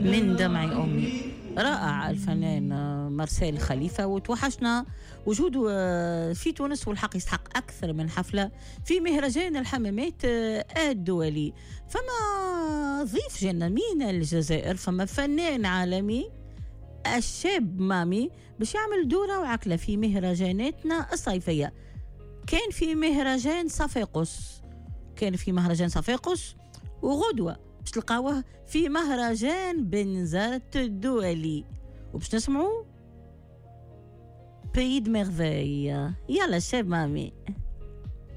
من دمع أمي. رائع الفنان مارسيل خليفة، وتوحشنا وجوده في تونس، والحق يستحق أكثر من حفلة في مهرجان الحمامات الدولي. فما ضيف جانا من الجزائر، فما فنان عالمي الشاب مامي باش يعمل دورة وعكلة في مهرجاناتنا الصيفية. كان في مهرجان صفاقس، وغدوة باش تلقاوه في مهرجان بنزرت الدولي، وباش نسمعوا بيد ميرفي. يلا الشاب مامي.